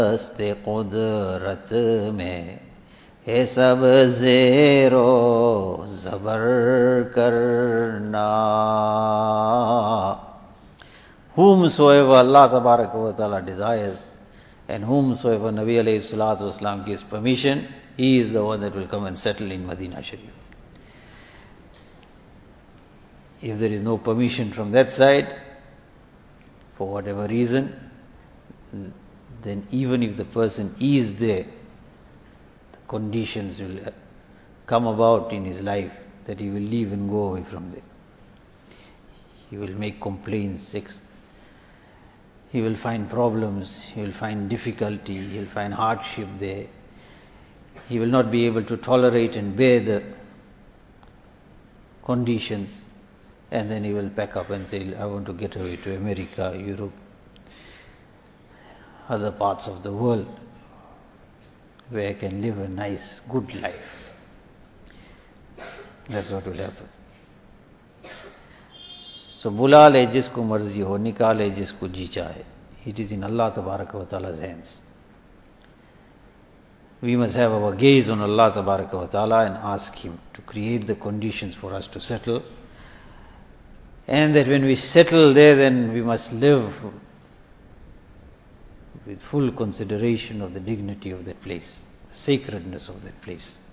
दस्ते कुदरत में है सब ज़ेरो ज़बर करना. Whomsoever Allah Tabaraka wa Ta'ala desires and whomsoever Nabi alayhi salatu wasalam gives permission, he is the one that will come and settle in Madinah Sharif. If there is no permission from that side, for whatever reason, then even if the person is there, the conditions will come about in his life that he will leave and go away from there. He will make complaints, he will find problems, he will find difficulty, he will find hardship there. He will not be able to tolerate and bear the conditions, and then he will pack up and say, I want to get away to America, Europe, other parts of the world where I can live a nice, good life. That's what will happen. So, bula le jisko marzi ho, nikale jisko ji chahe. It is in Allah Tabaraka wa Ta'ala's hands. We must have our gaze on Allah Tabaraka wa Ta'ala and ask Him to create the conditions for us to settle. And that when we settle there, then we must live with full consideration of the dignity of that place, the sacredness of that place.